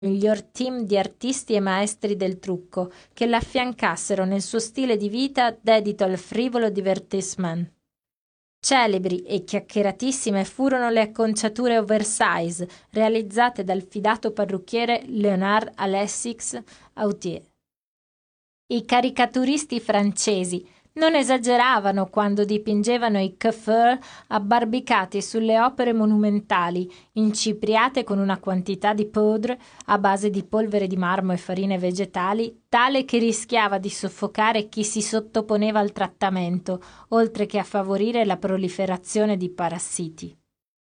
miglior team di artisti e maestri del trucco che l'affiancassero nel suo stile di vita dedito al frivolo divertissement. Celebri e chiacchieratissime furono le acconciature oversize realizzate dal fidato parrucchiere Léonard Alexis Autier. I caricaturisti francesi non esageravano quando dipingevano i coiffeur abbarbicati sulle opere monumentali, incipriate con una quantità di poudre a base di polvere di marmo e farine vegetali, tale che rischiava di soffocare chi si sottoponeva al trattamento, oltre che a favorire la proliferazione di parassiti.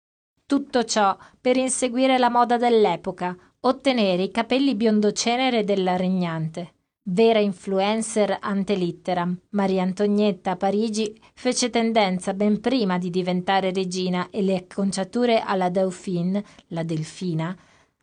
Tutto ciò per inseguire la moda dell'epoca, ottenere i capelli biondocenere della regnante. Vera influencer ante litteram, Maria Antonietta a Parigi fece tendenza ben prima di diventare regina e le acconciature alla Dauphine, la Delfina,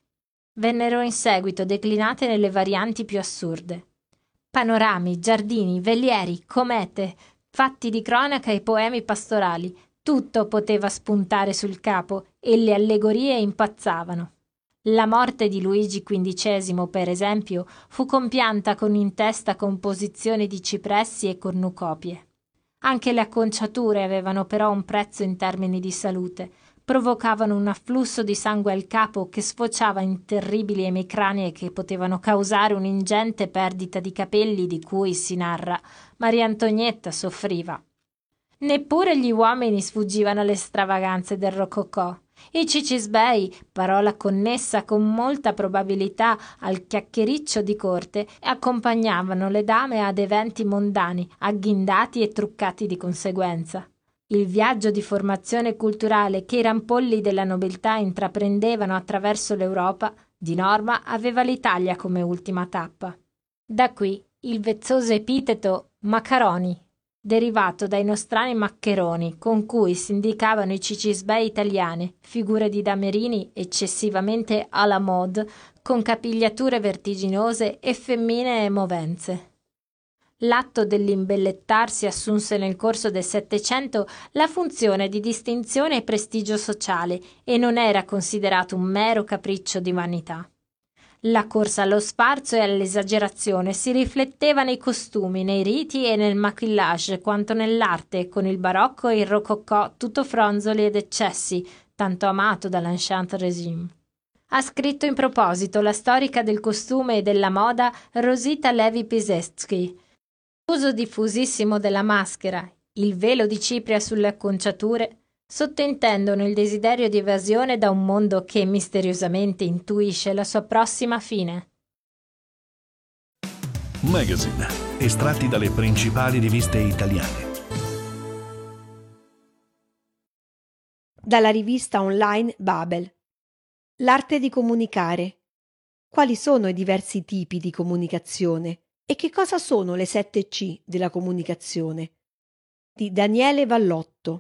vennero in seguito declinate nelle varianti più assurde. Panorami, giardini, velieri, comete, fatti di cronaca e poemi pastorali, tutto poteva spuntare sul capo e le allegorie impazzavano. La morte di Luigi XV, per esempio, fu compianta con in testa composizioni di cipressi e cornucopie. Anche le acconciature avevano però un prezzo in termini di salute, provocavano un afflusso di sangue al capo che sfociava in terribili emicranie che potevano causare un'ingente perdita di capelli di cui, si narra, Maria Antonietta soffriva. Neppure gli uomini sfuggivano alle stravaganze del rococò. I cicisbei, parola connessa con molta probabilità al chiacchiericcio di corte, accompagnavano le dame ad eventi mondani, agghindati e truccati di conseguenza. Il viaggio di formazione culturale che i rampolli della nobiltà intraprendevano attraverso l'Europa, di norma, aveva l'Italia come ultima tappa. Da qui il vezzoso epiteto Maccaroni, derivato dai nostrani maccheroni, con cui si indicavano i cicisbei italiane, figure di damerini eccessivamente alla mode, con capigliature vertiginose e femminee movenze. L'atto dell'imbellettarsi assunse nel corso del Settecento la funzione di distinzione e prestigio sociale e non era considerato un mero capriccio di vanità. La corsa allo sfarzo e all'esagerazione si rifletteva nei costumi, nei riti e nel maquillage quanto nell'arte, con il barocco e il rococò tutto fronzoli ed eccessi, tanto amato dall'ancien régime. Ha scritto in proposito la storica del costume e della moda Rosita Levi-Pisetsky. L'uso diffusissimo della maschera, il velo di cipria sulle acconciature, sottintendono il desiderio di evasione da un mondo che misteriosamente intuisce la sua prossima fine. Magazine, estratti dalle principali riviste italiane. Dalla rivista online Babel. L'arte di comunicare. Quali sono i diversi tipi di comunicazione e che cosa sono le 7 C della comunicazione? Di Daniele Vallotto.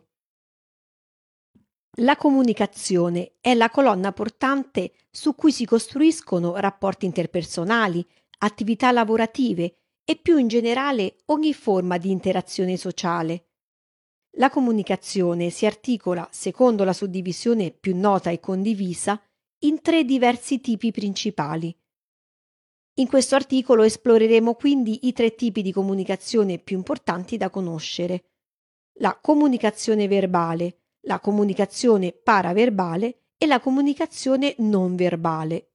La comunicazione è la colonna portante su cui si costruiscono rapporti interpersonali, attività lavorative e più in generale ogni forma di interazione sociale. La comunicazione si articola, secondo la suddivisione più nota e condivisa, in 3 diversi tipi principali. In questo articolo esploreremo quindi i 3 tipi di comunicazione più importanti da conoscere. La comunicazione verbale, la comunicazione paraverbale e la comunicazione non verbale.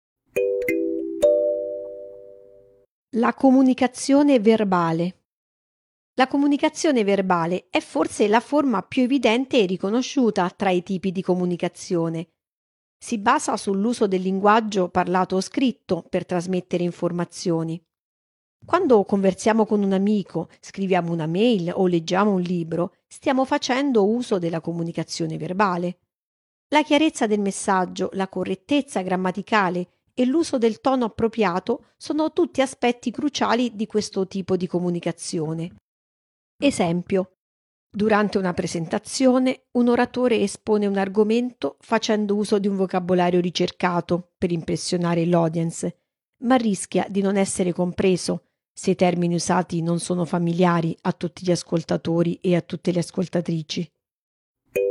La comunicazione verbale. La comunicazione verbale è forse la forma più evidente e riconosciuta tra i tipi di comunicazione. Si basa sull'uso del linguaggio parlato o scritto per trasmettere informazioni. Quando conversiamo con un amico, scriviamo una mail o leggiamo un libro, stiamo facendo uso della comunicazione verbale. La chiarezza del messaggio, la correttezza grammaticale e l'uso del tono appropriato sono tutti aspetti cruciali di questo tipo di comunicazione. Esempio: durante una presentazione, un oratore espone un argomento facendo uso di un vocabolario ricercato per impressionare l'audience, ma rischia di non essere compreso se i termini usati non sono familiari a tutti gli ascoltatori e a tutte le ascoltatrici.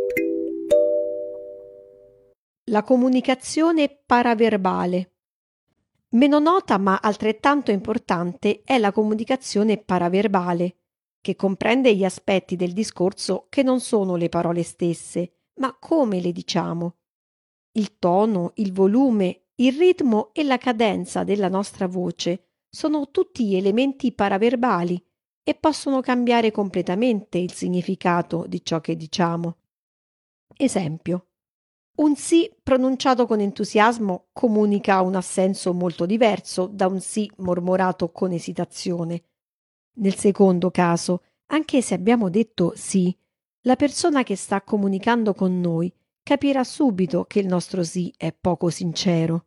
La comunicazione paraverbale. Meno nota ma altrettanto importante è la comunicazione paraverbale, che comprende gli aspetti del discorso che non sono le parole stesse, ma come le diciamo. Il tono, il volume, il ritmo e la cadenza della nostra voce sono tutti elementi paraverbali e possono cambiare completamente il significato di ciò che diciamo. Esempio. Un sì pronunciato con entusiasmo comunica un assenso molto diverso da un sì mormorato con esitazione. Nel secondo caso, anche se abbiamo detto sì, la persona che sta comunicando con noi capirà subito che il nostro sì è poco sincero.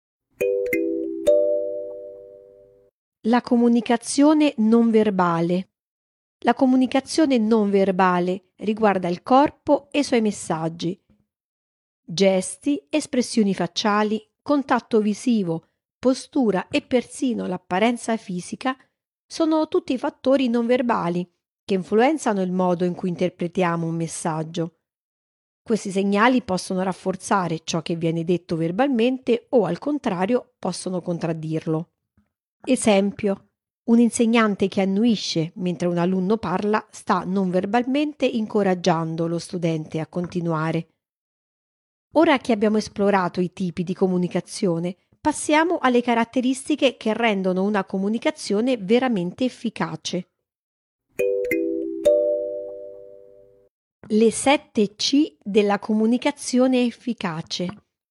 La comunicazione non verbale. La comunicazione non verbale riguarda il corpo e i suoi messaggi. Gesti, espressioni facciali, contatto visivo, postura e persino l'apparenza fisica sono tutti fattori non verbali che influenzano il modo in cui interpretiamo un messaggio. Questi segnali possono rafforzare ciò che viene detto verbalmente o al contrario possono contraddirlo. Esempio. Un insegnante che annuisce mentre un alunno parla sta non verbalmente incoraggiando lo studente a continuare. Ora che abbiamo esplorato i tipi di comunicazione, passiamo alle caratteristiche che rendono una comunicazione veramente efficace. Le 7 C della comunicazione efficace.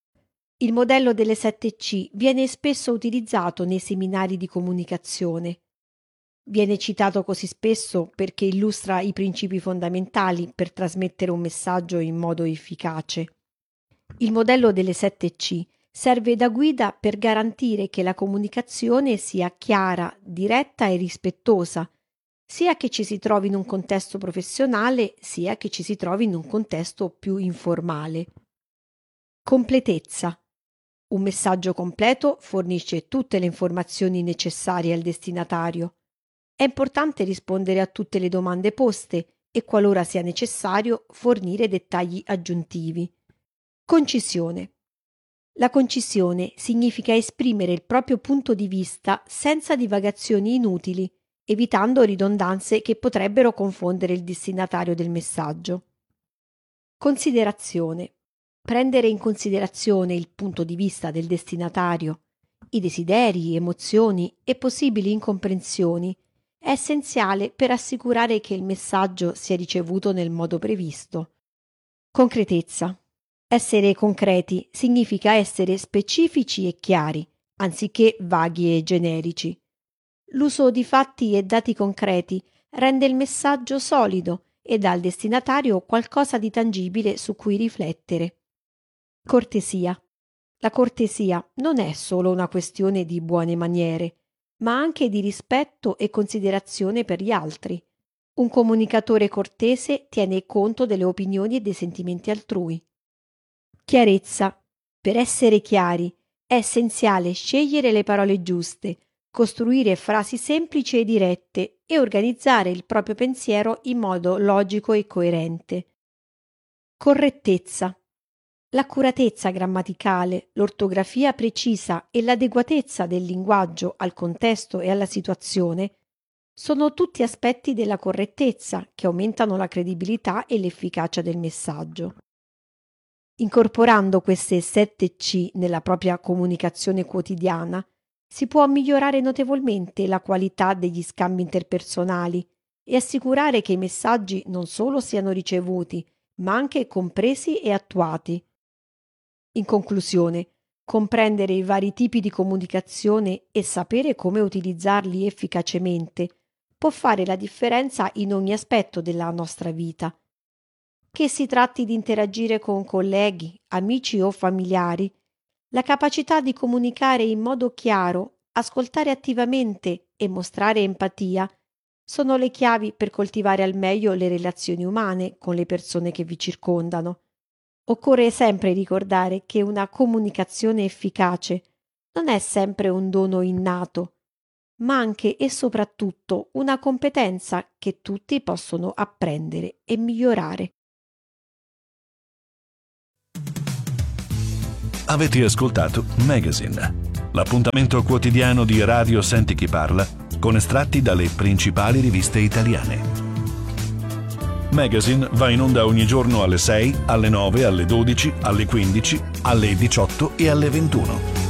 Il modello delle 7 C viene spesso utilizzato nei seminari di comunicazione. Viene citato così spesso perché illustra i principi fondamentali per trasmettere un messaggio in modo efficace. Il modello delle 7 C serve da guida per garantire che la comunicazione sia chiara, diretta e rispettosa, sia che ci si trovi in un contesto professionale, sia che ci si trovi in un contesto più informale. Completezza. Un messaggio completo fornisce tutte le informazioni necessarie al destinatario. È importante rispondere a tutte le domande poste e, qualora sia necessario, fornire dettagli aggiuntivi. Concisione. La concisione significa esprimere il proprio punto di vista senza divagazioni inutili, evitando ridondanze che potrebbero confondere il destinatario del messaggio. Considerazione. Prendere in considerazione il punto di vista del destinatario, i desideri, emozioni e possibili incomprensioni è essenziale per assicurare che il messaggio sia ricevuto nel modo previsto. Concretezza. Essere concreti significa essere specifici e chiari, anziché vaghi e generici. L'uso di fatti e dati concreti rende il messaggio solido e dà al destinatario qualcosa di tangibile su cui riflettere. Cortesia. La cortesia non è solo una questione di buone maniere, ma anche di rispetto e considerazione per gli altri. Un comunicatore cortese tiene conto delle opinioni e dei sentimenti altrui. Chiarezza. Per essere chiari è essenziale scegliere le parole giuste, costruire frasi semplici e dirette e organizzare il proprio pensiero in modo logico e coerente. Correttezza. L'accuratezza grammaticale, l'ortografia precisa e l'adeguatezza del linguaggio al contesto e alla situazione sono tutti aspetti della correttezza che aumentano la credibilità e l'efficacia del messaggio. Incorporando queste 7 C nella propria comunicazione quotidiana, si può migliorare notevolmente la qualità degli scambi interpersonali e assicurare che i messaggi non solo siano ricevuti, ma anche compresi e attuati. In conclusione, comprendere i vari tipi di comunicazione e sapere come utilizzarli efficacemente può fare la differenza in ogni aspetto della nostra vita. Che si tratti di interagire con colleghi, amici o familiari, la capacità di comunicare in modo chiaro, ascoltare attivamente e mostrare empatia sono le chiavi per coltivare al meglio le relazioni umane con le persone che vi circondano. Occorre sempre ricordare che una comunicazione efficace non è sempre un dono innato, ma anche e soprattutto una competenza che tutti possono apprendere e migliorare. Avete ascoltato Magazine, l'appuntamento quotidiano di Radio Senti Chi Parla con estratti dalle principali riviste italiane. Magazine va in onda ogni giorno alle 6, alle 9, alle 12, alle 15, alle 18 e alle 21.